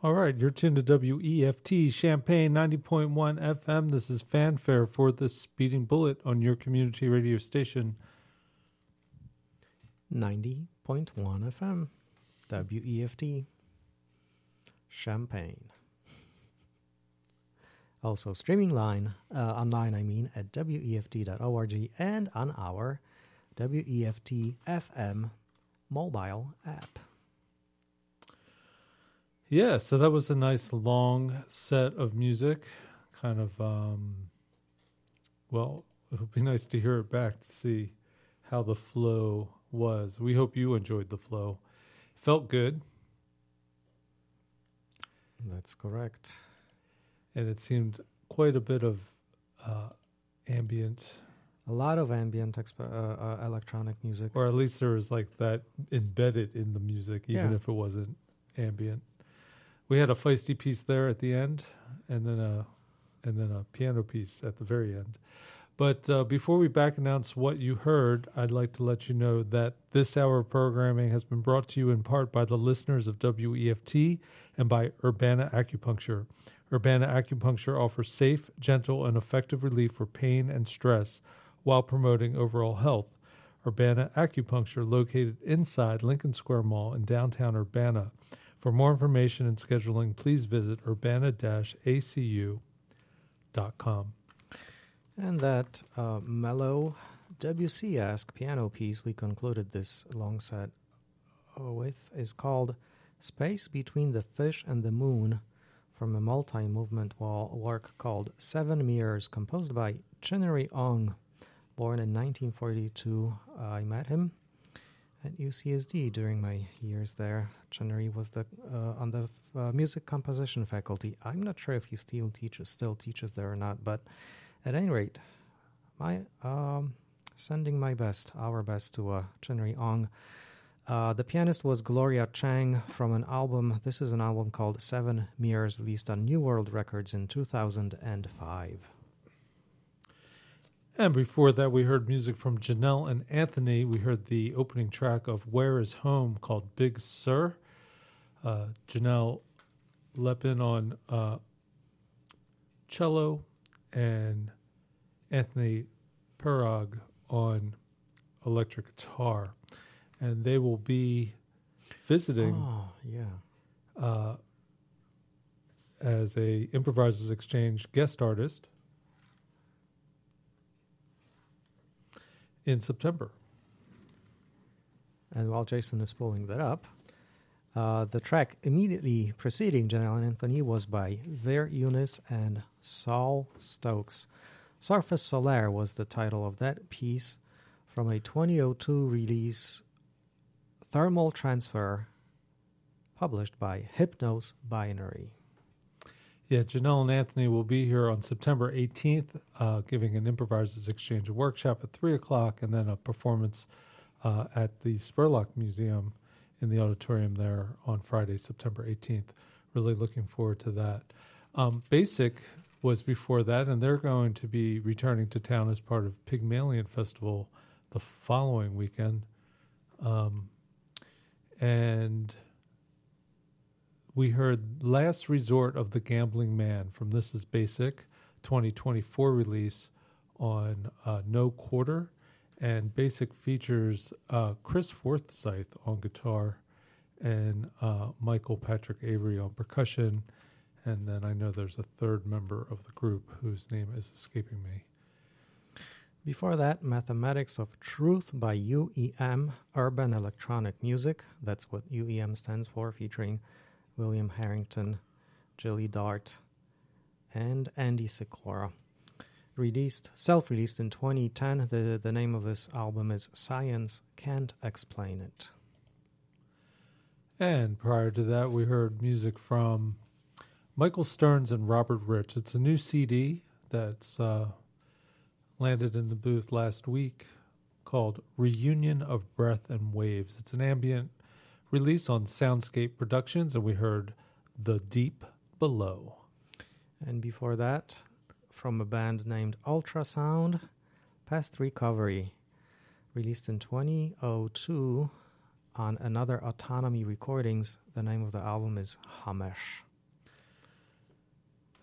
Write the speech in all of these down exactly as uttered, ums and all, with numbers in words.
All right, you're tuned to W E F T Champaign ninety point one F M. This is Fanfare for the Speeding Bullet on your community radio station. ninety point one F M, W E F T Champaign. Also streaming line, uh, online I mean, at W E F T dot org and on our W E F T F M mobile app. Yeah, so that was a nice long set of music. Kind of, um, well, it would be nice to hear it back to see how the flow was. We hope you enjoyed the flow. Felt good. That's correct. And it seemed quite a bit of uh, ambient. A lot of ambient exp- uh, uh, electronic music. Or at least there was like that embedded in the music, even Yeah. if it wasn't ambient. We had a feisty piece there at the end, and then a and then a piano piece at the very end. But uh, before we back announce what you heard, I'd like to let you know that this hour of programming has been brought to you in part by the listeners of W E F T and by Urbana Acupuncture. Urbana Acupuncture offers safe, gentle, and effective relief for pain and stress while promoting overall health. Urbana Acupuncture, located inside Lincoln Square Mall in downtown Urbana. For more information and scheduling, please visit urbana dash a c u dot com. And that uh, mellow Debussy-esque piano piece we concluded this long set with is called Space Between the Fish and the Moon, from a multi-movement wall work called Seven Mirrors, composed by Chinnery Ong. Born in nineteen forty-two, uh, I met him at U C S D during my years there. Chinnery was the uh, on the f- uh, music composition faculty. I'm not sure if he still teaches still teaches there or not, but at any rate, my um, sending my best, our best to uh, Chinnery Ong. Uh, the pianist was Gloria Chang from an album. This is an album called Seven Mirrors, released on New World Records in two thousand five. And before that, we heard music from Janelle and Anthony. We heard the opening track of Where Is Home called Big Sur. Uh, Janelle Lepin on uh, cello and Anthony Perag on electric guitar. And they will be visiting Oh, yeah. uh, as a Improvisers Exchange guest artist in September. And while Jason is pulling that up, uh, the track immediately preceding Janelle and Anthony was by Ver Eunice and Saul Stokes. Surface Solaire was the title of that piece from a twenty oh two release, Thermal Transfer, published by Hypnos Binary. Yeah, Janelle and Anthony will be here on September eighteenth, uh, giving an Improvisers Exchange workshop at three o'clock, and then a performance uh, at the Spurlock Museum in the auditorium there on Friday, September eighteenth. Really looking forward to that. Um, Basic was before that, and they're going to be returning to town as part of Pygmalion Festival the following weekend. Um, and we heard Last Resort of the Gambling Man from This Is Basic, twenty twenty-four release on uh, No Quarter. And Basic features uh, Chris Forsyth on guitar and uh, Michael Patrick Avery on percussion. And then I know there's a third member of the group whose name is escaping me. Before that, Mathematics of Truth by U E M, Urban Electronic Music. That's what U E M stands for, featuring William Harrington, Jilly Dart, and Andy Sikora. Released, self-released in twenty ten. The, the name of this album is Science Can't Explain It. And prior to that, we heard music from Michael Stearns and Robert Rich. It's a new C D that's uh, landed in the booth last week called Reunion of Breath and Waves. It's an ambient release on Soundscape Productions, and we heard The Deep Below. And before that, from a band named Ultrasound, Past Recovery, released in twenty oh two on Another Autonomy Recordings. The name of the album is Hamesh.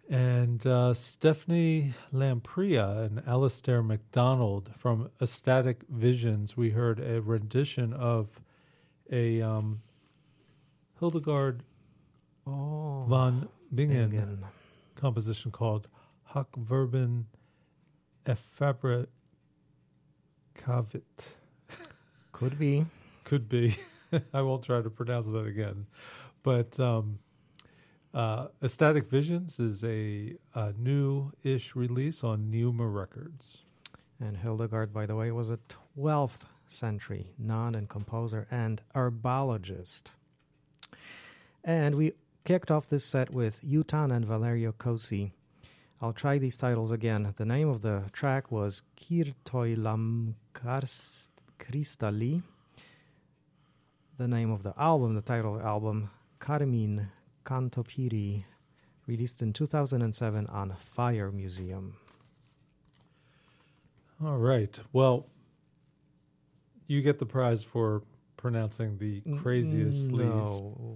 And uh, Stephanie Lamprea and Alistair MacDonald from Ecstatic Visions. We heard a rendition of a um, Hildegard Oh, von Bingen, Bingen. composition called Hoc Verben Effabricavit. Could be. Could be. I won't try to pronounce that again. But um, uh, Ecstatic Visions is a, a new-ish release on Neuma Records. And Hildegard, by the way, was a twelfth century nun and composer and herbologist. And we kicked off this set with Yutan and Valerio Cosi. I'll try these titles again. The name of the track was Kirtoilam Kristali. The name of the album, the title of the album, Carmine Cantopiri, released in two thousand seven on Fire Museum. All right. Well, you get the prize for pronouncing the craziestly No.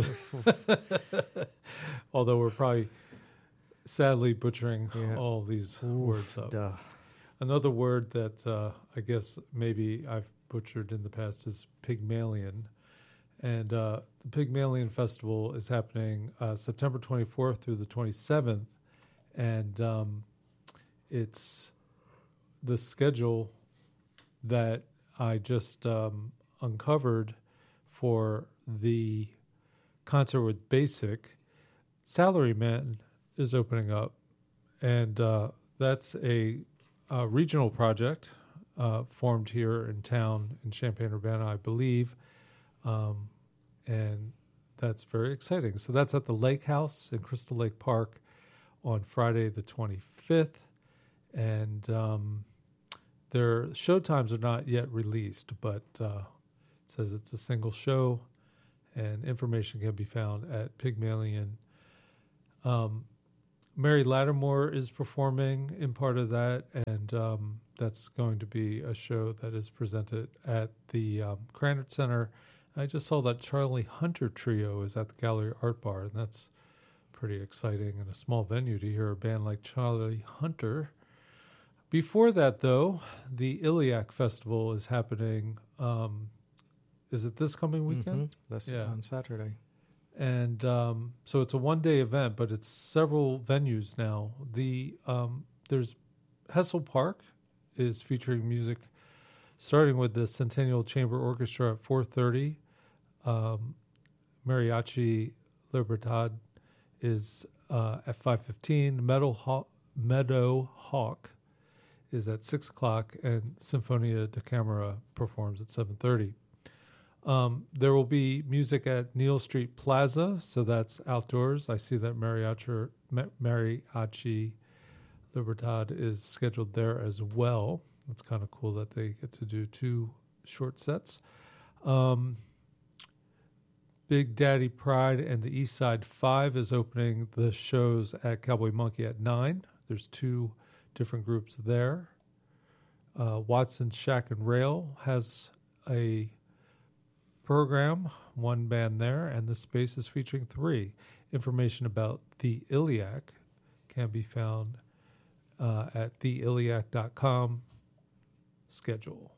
spelled. Although we're probably sadly butchering Yeah. all these Oof, words up. duh. Another word that uh, I guess maybe I've butchered in the past is Pygmalion. And uh, the Pygmalion Festival is happening uh, September twenty-fourth through the twenty-seventh. And um, it's the schedule that I just um, uncovered for the concert with Basic. Salaryman is opening up. And uh, that's a, a regional project uh, formed here in town in Champaign-Urbana, I believe. Um, and that's very exciting. So that's at the Lake House in Crystal Lake Park on Friday the twenty-fifth. And um, their show times are not yet released, but uh, it says it's a single show, and information can be found at Pygmalion. Um, Mary Lattimore is performing in part of that, and um, that's going to be a show that is presented at the um, Krannert Center. I just saw that Charlie Hunter Trio is at the Gallery Art Bar, and that's pretty exciting in a small venue to hear a band like Charlie Hunter. Before that, though, the Iliac Festival is happening. Um, is it this coming weekend? Mhm. That's Yeah. on Saturday. And um, so it's a one-day event, but it's several venues now. The um, there's Hessel Park is featuring music, starting with the Centennial Chamber Orchestra at four thirty. Um, Mariachi Libertad is uh, at five fifteen. Meadow, Haw- Meadow Hawk is at six o'clock, and Sinfonia da Camera performs at seven thirty. Um, there will be music at Neal Street Plaza, so that's outdoors. I see that Mariachi, Mariachi Libertad is scheduled there as well. It's kind of cool that they get to do two short sets. Um, Big Daddy Pride and the East Side Five is opening the shows at Cowboy Monkey at nine. There's two different groups there. Uh, Watson Shack and Rail has a program, one band there, and the space is featuring three. Information about the Iliac can be found uh, at the iliac dot com schedule.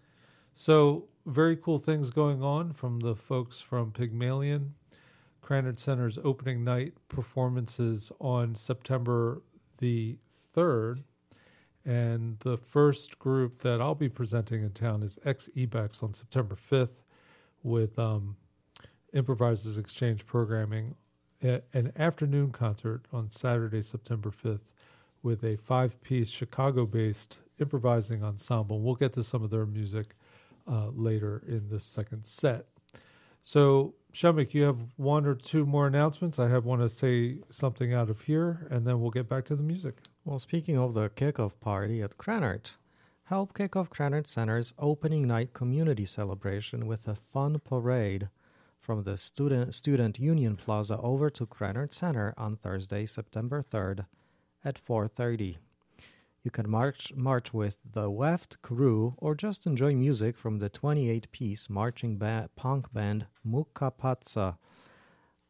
So very cool things going on from the folks from Pygmalion. Krannert Center's opening night performances on September the third. And the first group that I'll be presenting in town is Ex-Ebex on September fifth with um, Improvisers Exchange programming, a- an afternoon concert on Saturday, September fifth with a five-piece Chicago-based improvising ensemble. We'll get to some of their music uh, later in this second set. So, Shamik, you have one or two more announcements. I have want to say something out of here, and then we'll get back to the music. Well, speaking of the kickoff party at Krannert, help kick off Krannert Center's opening night community celebration with a fun parade from the Student Student Union Plaza over to Krannert Center on Thursday, September third at four thirty. You can march march with the Weft Crew or just enjoy music from the twenty-eight piece marching ba- punk band Mukapatsa.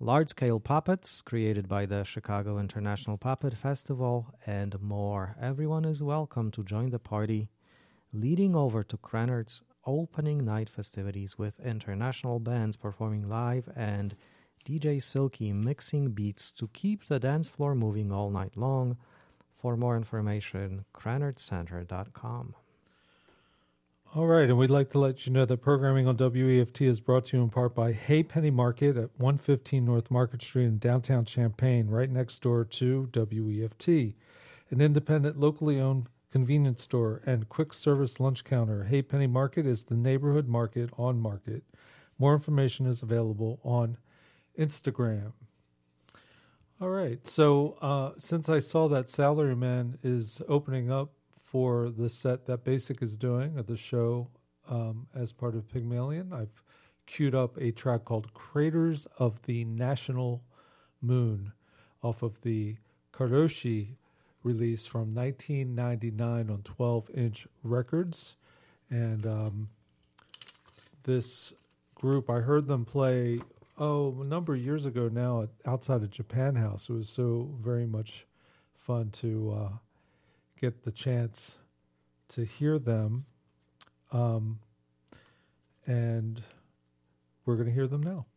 large-scale puppets created by the Chicago International Puppet Festival, and more. Everyone is welcome to join the party, leading over to Cranard's opening night festivities with international bands performing live and D J Silky mixing beats to keep the dance floor moving all night long. For more information, cranard center dot com. All right, and we'd like to let you know that programming on W E F T is brought to you in part by Hay Penny Market at one fifteen North Market Street in downtown Champaign, right next door to W E F T, an independent, locally owned convenience store and quick service lunch counter. Hay Penny Market is the neighborhood market on Market. More information is available on Instagram. All right, so uh, since I saw that Salaryman is opening up for the set that Basic is doing at the show um, as part of Pygmalion, I've queued up a track called Craters of the National Moon off of the Karoshi release from nineteen ninety-nine on twelve inch Records. And um, this group, I heard them play, oh, a number of years ago now at, outside of Japan House. It was so very much fun to uh, get the chance to hear them. Um, and we're going to hear them now.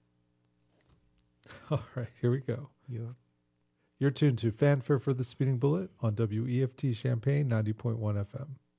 All right, here we go. Yeah. You're tuned to Fanfare for the Speeding Bullet on W E F T Champaign ninety point one F M.